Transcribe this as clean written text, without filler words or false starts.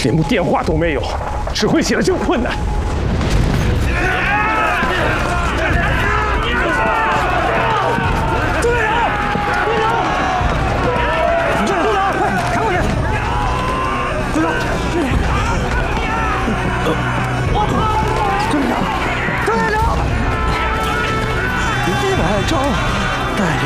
连部电话都没有，指挥起来真困难。队长，队长，队长，快扛过去！队长，队长，你别来招，带领